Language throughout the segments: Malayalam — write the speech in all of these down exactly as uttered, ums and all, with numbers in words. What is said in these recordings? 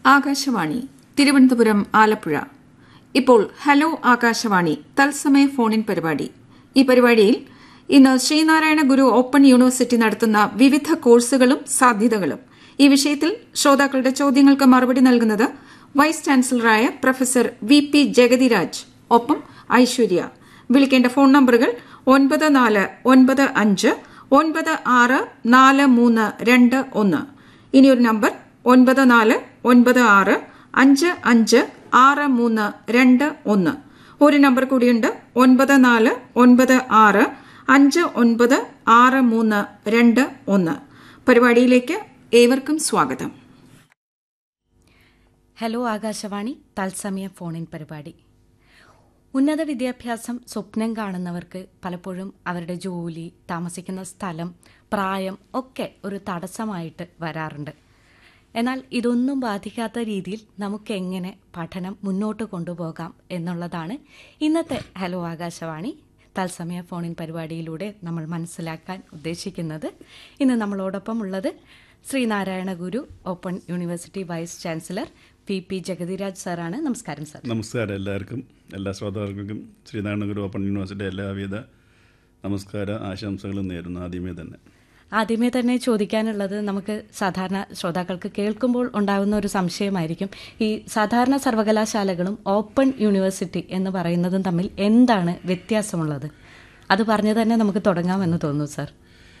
ആകാശവാണി തിരുവനന്തപുരം ആലപ്പുഴ. ഇപ്പോൾ ഹലോ ആകാശവാണി തത്സമയ ഫോണിൻ പരിപാടി. ഈ പരിപാടിയിൽ ഇന്ന് ശ്രീനാരായണ ഗുരു ഓപ്പൺ യൂണിവേഴ്സിറ്റി നടത്തുന്ന വിവിധ കോഴ്സുകളും സാധ്യതകളും. ഈ വിഷയത്തിൽ ശ്രോതാക്കളുടെ ചോദ്യങ്ങൾക്ക് മറുപടി നൽകുന്നത് vice ചാൻസലറായ professor V P Jagathiraj, ഒപ്പം ഐശ്വര്യ. വിളിക്കേണ്ട ഫോൺ നമ്പറുകൾ ഒൻപത് നാല് ഒൻപത് അഞ്ച് ഒൻപത് ആറ് നാല് മൂന്ന് രണ്ട് ഒന്ന്. ഇനിയൊരു നമ്പർ ഒൻപത് നാല് ഒൻപത് ആറ് അഞ്ച് അഞ്ച് ആറ് മൂന്ന് രണ്ട് ഒന്ന്. ഒരു നമ്പർ കൂടിയുണ്ട്, ഒൻപത് നാല് ഒൻപത് ആറ് അഞ്ച് ഒൻപത് ആറ് മൂന്ന് രണ്ട് ഒന്ന്. പരിപാടിയിലേക്ക് ഏവർക്കും സ്വാഗതം. ഹലോ ആകാശവാണി തത്സമയ ഫോണിൻ പരിപാടി. ഉന്നത വിദ്യാഭ്യാസം സ്വപ്നം കാണുന്നവർക്ക് പലപ്പോഴും അവരുടെ ജോലി, താമസിക്കുന്ന സ്ഥലം, പ്രായം ഒക്കെ ഒരു തടസ്സമായിട്ട് വരാറുണ്ട്. എന്നാൽ ഇതൊന്നും ബാധിക്കാത്ത രീതിയിൽ നമുക്കെങ്ങനെ പഠനം മുന്നോട്ട് കൊണ്ടുപോകാം എന്നുള്ളതാണ് ഇന്നത്തെ ഹലോ ആകാശവാണി തത്സമയ ഫോണിൻ പരിപാടിയിലൂടെ നമ്മൾ മനസ്സിലാക്കാൻ ഉദ്ദേശിക്കുന്നത്. ഇന്ന് നമ്മളോടൊപ്പം ഉള്ളത് ശ്രീനാരായണ ഗുരു open university vice chancellor P P Jagathiraj സാറാണ്. നമസ്കാരം സാർ. നമസ്കാരം എല്ലാവർക്കും, എല്ലാ ശ്രോതാക്കൾക്കും ശ്രീനാരായണ ഗുരു ഓപ്പൺ യൂണിവേഴ്സിറ്റി എല്ലാവിധ നമസ്കാര ആശംസകളും നേരുന്നു. ആദ്യമേ തന്നെ ആദ്യമേ തന്നെ ചോദിക്കാനുള്ളത്, നമുക്ക് സാധാരണ ശ്രോതാക്കൾക്ക് കേൾക്കുമ്പോൾ ഉണ്ടാകുന്ന ഒരു സംശയമായിരിക്കും, ഈ സാധാരണ സർവകലാശാലകളും ഓപ്പൺ യൂണിവേഴ്സിറ്റി എന്ന് പറയുന്നതും തമ്മിൽ എന്താണ് വ്യത്യാസമുള്ളത്? അത് പറഞ്ഞു തന്നെ നമുക്ക് തുടങ്ങാമെന്ന് തോന്നുന്നു സാർ.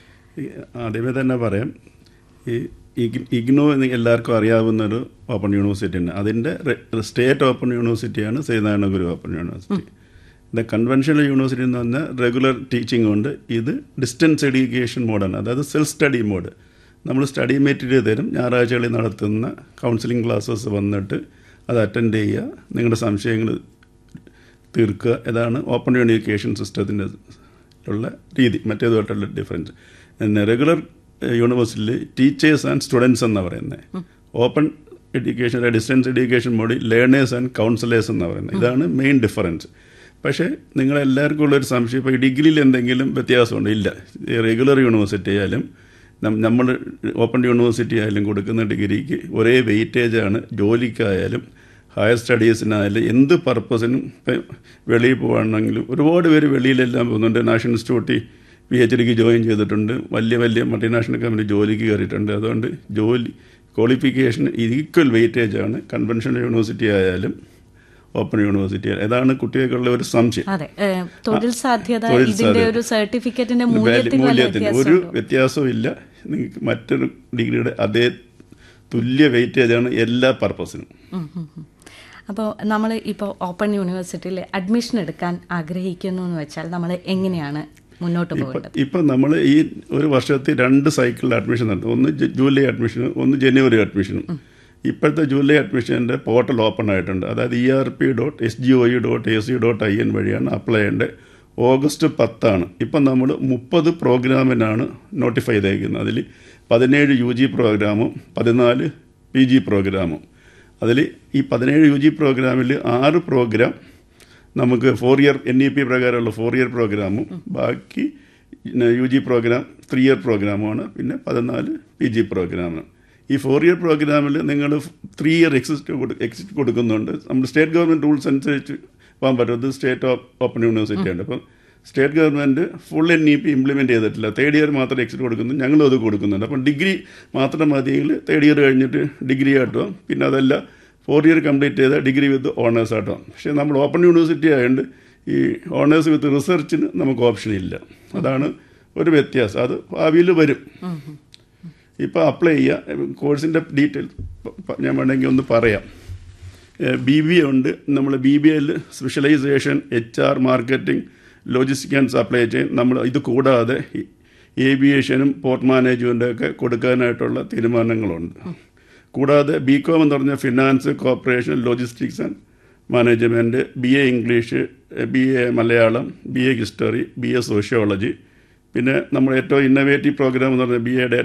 ആദ്യമേ തന്നെ പറയാം, ഈ ഇഗ്നോ എന്ന് എല്ലാവർക്കും അറിയാവുന്നൊരു ഓപ്പൺ യൂണിവേഴ്സിറ്റിയാണ്. അതിൻ്റെ സ്റ്റേറ്റ് ഓപ്പൺ യൂണിവേഴ്സിറ്റിയാണ് ശ്രീനാരായണ ഗുരു ഓപ്പൺ യൂണിവേഴ്സിറ്റി. ഇത് കൺവെൻഷണൽ യൂണിവേഴ്സിറ്റി എന്ന് പറഞ്ഞാൽ റെഗുലർ ടീച്ചിങ് ഉണ്ട്. ഇത് ഡിസ്റ്റൻസ് എഡ്യൂക്കേഷൻ മോഡാണ്, അതായത് സെൽഫ് സ്റ്റഡി മോഡ്. നമ്മൾ സ്റ്റഡി മെറ്റീരിയൽ തരും, ഞായറാഴ്ചകളിൽ നടത്തുന്ന കൗൺസിലിംഗ് ക്ലാസ്സസ് വന്നിട്ട് അത് അറ്റൻഡ് ചെയ്യുക, നിങ്ങളുടെ സംശയങ്ങൾ തീർക്കുക. ഇതാണ് ഓപ്പൺ എഡ്യൂക്കേഷൻ സിസ്റ്റത്തിൻ്റെ ഉള്ള രീതി. മറ്റേതുമായിട്ടുള്ള ഡിഫറൻസ്. പിന്നെ റെഗുലർ യൂണിവേഴ്സിറ്റിയിൽ ടീച്ചേഴ്സ് ആൻഡ് സ്റ്റുഡൻസ് എന്നാണ് പറയുന്നത്. ഓപ്പൺ എഡ്യൂക്കേഷൻ ഡിസ്റ്റൻസ് എഡ്യൂക്കേഷൻ മോഡിൽ ലേണേഴ്സ് ആൻഡ് കൗൺസിലേഴ്സ് എന്നാണ് പറയുന്നത്. ഇതാണ് മെയിൻ ഡിഫറൻസ്. പക്ഷേ നിങ്ങളെല്ലാവർക്കും ഉള്ളൊരു സംശയം, ഇപ്പോൾ ഈ ഡിഗ്രിയിൽ എന്തെങ്കിലും വ്യത്യാസമുണ്ട്? ഇല്ല. ഈ റെഗുലർ യൂണിവേഴ്സിറ്റി ആയാലും നമ്മൾ ഓപ്പൺ യൂണിവേഴ്സിറ്റി ആയാലും കൊടുക്കുന്ന ഡിഗ്രിക്ക് ഒരേ വെയിറ്റേജാണ്. ജോലിക്കായാലും ഹയർ സ്റ്റഡീസിനായാലും എന്ത് പർപ്പസിനും. ഇപ്പം വെളിയിൽ പോകുകയാണെങ്കിലും ഒരുപാട് പേര് വെളിയിലെല്ലാം പോകുന്നുണ്ട്. നാഷണൽ ഇൻസ്റ്റിറ്റ്യൂട്ടിൽ പി എച്ച് ഡിക്ക് ജോയിൻ ചെയ്തിട്ടുണ്ട്, വലിയ വലിയ മൾട്ടിനാഷണൽ കമ്പനി ജോലിക്ക് കയറിയിട്ടുണ്ട്. അതുകൊണ്ട് ജോലി ക്വാളിഫിക്കേഷൻ ഈക്വൽ വെയിറ്റേജാണ് കൺവെൻഷണൽ യൂണിവേഴ്സിറ്റി ആയാലും ഓപ്പൺ യൂണിവേഴ്സിറ്റി. ഇതാണ് കുട്ടികൾക്കുള്ള ഒരു സംശയം. തൊഴിൽ സാധ്യത സർട്ടിഫിക്കറ്റിന്റെ മൂല്യത്തിന് ഒരു വ്യത്യാസവും ഇല്ല. നിങ്ങൾക്ക് മറ്റൊരു ഡിഗ്രിയുടെ അതേ തുല്യ വെയിറ്റേജാണ് എല്ലാ പർപ്പസിനും. അപ്പോൾ നമ്മൾ ഇപ്പോൾ ഓപ്പൺ യൂണിവേഴ്സിറ്റിയിൽ അഡ്മിഷൻ എടുക്കാൻ ആഗ്രഹിക്കുന്നു എന്ന് വെച്ചാൽ നമ്മൾ എങ്ങനെയാണ് മുന്നോട്ട് പോകേണ്ടത്? ഇപ്പം നമ്മൾ ഈ ഒരു വർഷത്തിൽ രണ്ട് സൈക്കിളിൽ അഡ്മിഷൻ നടത്തും. ഒന്ന് ജൂലൈ അഡ്മിഷനും ഒന്ന് ജനുവരി അഡ്മിഷനും. ഇപ്പോഴത്തെ ജൂലൈ അഡ്മിഷൻ്റെ പോർട്ടൽ ഓപ്പൺ ആയിട്ടുണ്ട്. അതായത് E R P dot S G O E dot A C dot I N വഴിയാണ് അപ്ലൈ ചെയ്യേണ്ടത്. ഓഗസ്റ്റ് പത്താണ്. ഇപ്പം നമ്മൾ മുപ്പത് പ്രോഗ്രാമിനാണ് നോട്ടിഫൈ ചെയ്തേക്കുന്നത്. അതിൽ പതിനേഴ് യു ജി പ്രോഗ്രാമും പതിനാല് പി ജി പ്രോഗ്രാമും. അതിൽ ഈ പതിനേഴ് യു ജി പ്രോഗ്രാമിൽ ആറ് പ്രോഗ്രാം നമുക്ക് four year N E P പ്രകാരമുള്ള ഫോർ ഇയർ പ്രോഗ്രാമും ബാക്കി U G programme three year പ്രോഗ്രാമുമാണ്. പിന്നെ പതിനാല് പി ജി പ്രോഗ്രാമാണ്. ഈ ഫോർ ഇയർ പ്രോഗ്രാമിൽ നിങ്ങൾ ത്രീ ഇയർ എക്സിറ്റ് കൊടു എക്സിറ്റ് കൊടുക്കുന്നുണ്ട്. നമ്മൾ സ്റ്റേറ്റ് ഗവൺമെൻറ് റൂൾസ് അനുസരിച്ച് പോകാൻ പറ്റും. State open യൂണിവേഴ്സിറ്റിയാണ്. അപ്പം state government full N E P implement ചെയ്തിട്ടില്ല. തേർഡ് ഇയർ മാത്രം എക്സിറ്റ് കൊടുക്കുന്നു, ഞങ്ങളും അത് കൊടുക്കുന്നുണ്ട്. അപ്പം ഡിഗ്രി മാത്രം മതിയെങ്കിൽ തേർഡ് ഇയർ കഴിഞ്ഞിട്ട് ഡിഗ്രി ആയിട്ടും, പിന്നെ അതല്ല ഫോർ ഇയർ കംപ്ലീറ്റ് ചെയ്ത ഡിഗ്രി വിത്ത് ഓണേഴ്സ് ആയിട്ടും. പക്ഷേ നമ്മൾ ഓപ്പൺ യൂണിവേഴ്സിറ്റി ആയതുകൊണ്ട് ഈ ഓണേഴ്സ് വിത്ത് റിസർച്ചിന് നമുക്ക് ഓപ്ഷൻ ഇല്ല. അതാണ് ഒരു വ്യത്യാസം. അത് ഭാവിയിൽ വരും. ഇപ്പോൾ അപ്ലൈ ചെയ്യുക. കോഴ്സിൻ്റെ ഡീറ്റെയിൽസ് ഞാൻ വേണമെങ്കിൽ ഒന്ന് പറയാം. ബി ബി എ ഉണ്ട്. നമ്മൾ ബി ബി എയിൽ specialisation, H R, marketing, logistics and supply chain. നമ്മൾ ഇത് കൂടാതെ ഏവിയേഷനും പോർട്ട് മാനേജ്മെൻറ്റൊക്കെ കൊടുക്കാനായിട്ടുള്ള തീരുമാനങ്ങളുണ്ട്. കൂടാതെ ബി കോം എന്ന് പറഞ്ഞാൽ finance, corporation, logistics and management, B A English, B A Malayalam, B A history, B A sociology. പിന്നെ നമ്മൾ ഏറ്റവും ഇന്നോവേറ്റീവ് പ്രോഗ്രാം എന്ന് പറഞ്ഞാൽ ബി എ